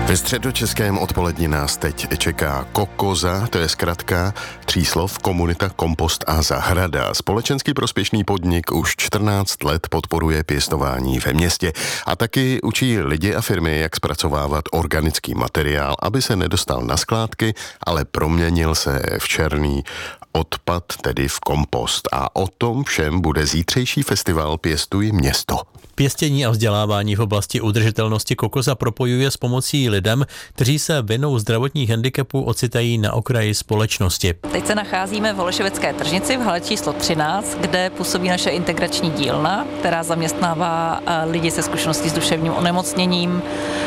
Ve středočeském odpoledni nás teď čeká Kokoza, to je zkratka 3 slov, komunita, kompost a zahrada. Společensky prospěšný podnik už 14 let podporuje pěstování ve městě a taky učí lidi a firmy, jak zpracovávat organický materiál, aby se nedostal na skládky, ale proměnil se v černý odpad, tedy v kompost. A o tom všem bude zítřejší festival Pěstuj město. Pěstění a vzdělávání v oblasti udržitelnosti Kokoza propojuje s pomocí lidem, kteří se vinou zdravotních handicapů ocitají na okraji společnosti. Teď se nacházíme v Holešovické tržnici v hale číslo 13, kde působí naše integrační dílna, která zaměstnává lidi se zkušeností s duševním onemocněním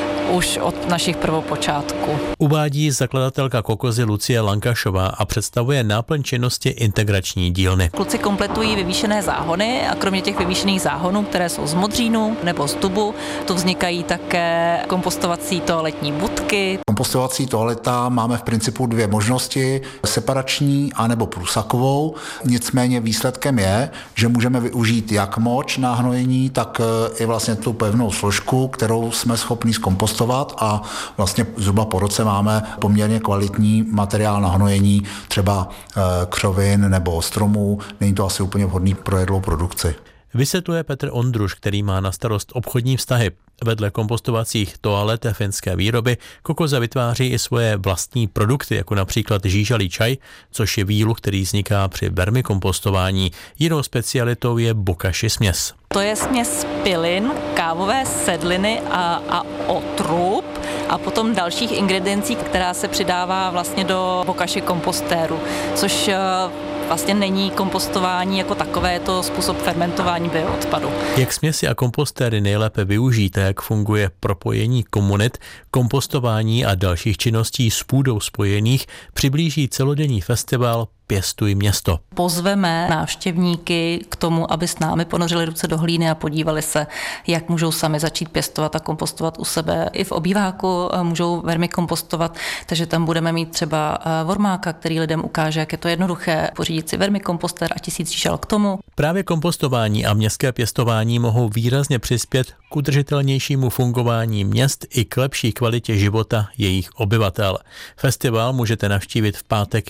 už od našich prvopočátků. Uvádí zakladatelka Kokozy Lucie Lankašová a představuje náplň činnosti integrační dílny. Kluci kompletují vyvýšené záhony a kromě těch vyvýšených záhonů, které jsou z modřínu nebo z dubu, tu vznikají také kompostovací toaletní budky. Kompostovací toaleta máme v principu 2 možnosti, separační anebo průsakovou. Nicméně výsledkem je, že můžeme využít jak moč na hnojení, tak i vlastně tu pevnou složku, kterou jsme schopni zkompostovat a vlastně zhruba po roce máme poměrně kvalitní materiál na hnojení, třeba křovin nebo stromů. Není to asi úplně vhodný pro jedlou produkci. Vysvětluje Petr Ondruš, který má na starost obchodní vztahy. Vedle kompostovacích toalet a finské výroby Kokoza vytváří i svoje vlastní produkty, jako například žížalý čaj, což je výluh, který vzniká při vermikompostování. Jinou specialitou je bokashi směs. To je směs pilin, kávové sedliny a otrub a potom dalších ingrediencí, která se přidává vlastně do bokashi kompostéru, což vlastně není kompostování jako takové, je to způsob fermentování bioodpadu. Jak směsi a kompostéry nejlépe využít a jak funguje propojení komunit, kompostování a dalších činností s půdou spojených, přiblíží celodenní festival Pěstuj město. Pozveme návštěvníky k tomu, aby s námi ponořili ruce do hlíny a podívali se, jak můžou sami začít pěstovat a kompostovat u sebe. I v obýváku můžou vermikompostovat, takže tam budeme mít třeba vormáka, který lidem ukáže, jak je to jednoduché pořídit si vermikompostér a 1000 žížal k tomu. Právě kompostování a městské pěstování mohou výrazně přispět k udržitelnějšímu fungování měst i k lepší kvalitě života jejich obyvatel. Festival můžete navštívit v pátek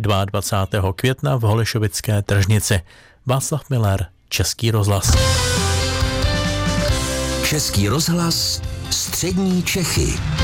22. května v Holešovické tržnici. Václav Miller, Český rozhlas. Český rozhlas, střední Čechy.